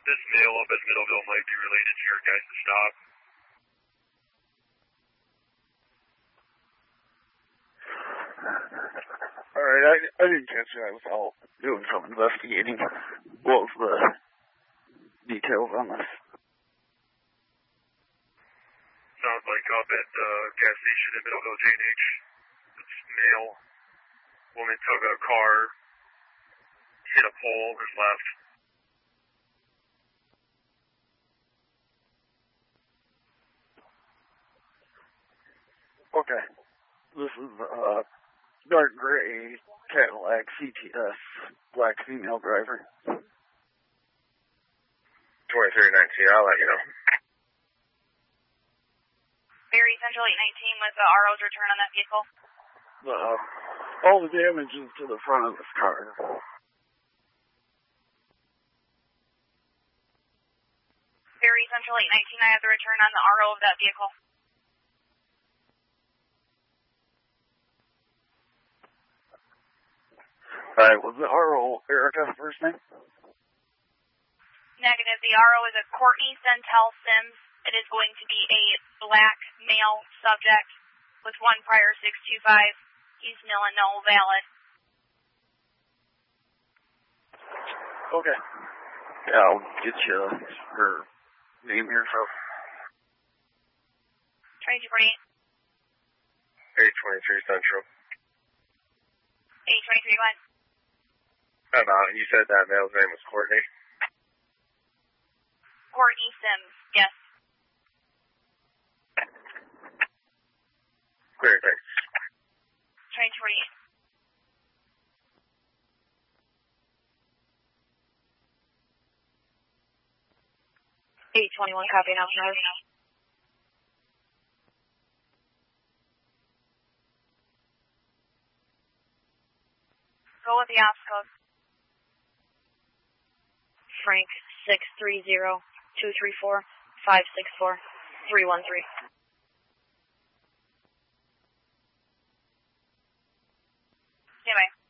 This male up at Middleville might be related to your guys' stop. Alright, I didn't catch that. I was out doing some investigating. What was the details on this? Sounds like up at the gas station in Middleville, J&H. It's male. Woman took a car, hit a pole, and left. Okay. This is dark gray Cadillac CTS, black female driver. 2319, I'll let you know. Berry Central 819 with the RO's return on that vehicle. All the damage is to the front of this car. Berry Central 819, I have the return on the RO of that vehicle. Alright, was the RO Erica's first name? Negative. The RO is a Courtney Centel Sims. It is going to be a black male subject with one prior 625. He's nil and no valid. Okay. Yeah, I'll get you her name here, so. 2248. 823 Central. 823, go ahead. You said that male's name was Courtney? Courtney Sims, yes. Great, thanks. 2248. 821, copy now. Go with the ops code. Frank 630-234-564-313. Yeah, bye.